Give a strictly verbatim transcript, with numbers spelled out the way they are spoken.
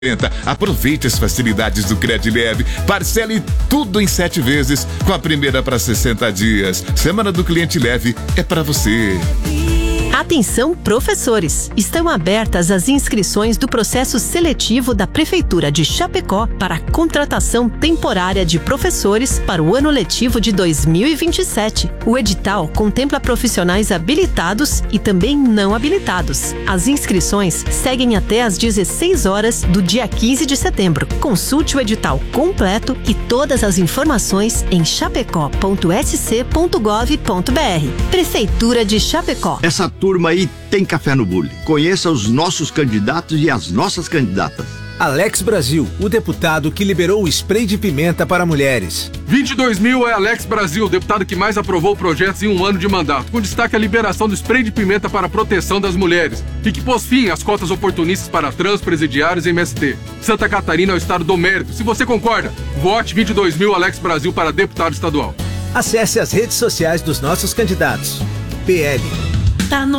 Aproveite as facilidades do Credileve. Parcele tudo em sete vezes, com a primeira para sessenta dias. Semana do Cliente Leve é para você. Atenção, professores! Estão abertas as inscrições do processo seletivo da Prefeitura de Chapecó para a contratação temporária de professores para o ano letivo de dois mil e vinte e sete. O edital contempla profissionais habilitados e também não habilitados. As inscrições seguem até às dezesseis horas do dia quinze de setembro. Consulte o edital completo e todas as informações em chapecó ponto s c ponto gov ponto b r. Prefeitura de Chapecó. Essa turma aí tem café no bule. Conheça os nossos candidatos e as nossas candidatas. Alex Brasil, o deputado que liberou o spray de pimenta para mulheres. vinte e dois mil é Alex Brasil, o deputado que mais aprovou projetos em um ano de mandato, com destaque a liberação do spray de pimenta para a proteção das mulheres e que pôs fim às cotas oportunistas para trans, presidiários e M S T. Santa Catarina é o estado do mérito. Se você concorda, vote vinte e dois mil Alex Brasil para deputado estadual. Acesse as redes sociais dos nossos candidatos. P L. Tá no